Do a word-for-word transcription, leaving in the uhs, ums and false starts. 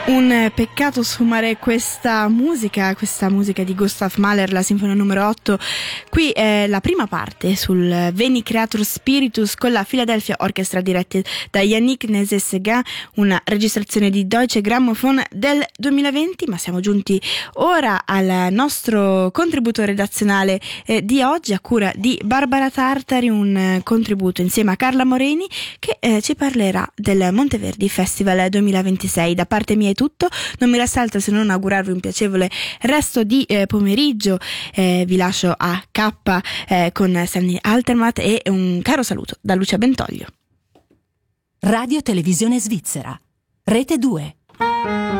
Un peccato sfumare questa musica, questa musica di Gustav Mahler, la sinfonia numero otto. Qui è la prima parte sul Veni Creator Spiritus con la Philadelphia Orchestra diretta da Yannick Nézet-Séguin, una registrazione di Deutsche Grammophon del duemilaventi, ma siamo giunti ora al nostro contributo redazionale eh, di oggi a cura di Barbara Tartari, un eh, contributo insieme a Carla Moreni che eh, ci parlerà del Monteverdi Festival duemilaventisei. Da parte mia è tutto, non mi resta altro se non augurarvi un piacevole resto di eh, pomeriggio. Eh, vi lascio a K eh, con Stanley Altermatt e un caro saluto da Lucia Bentoglio. Radio Televisione Svizzera, Rete due.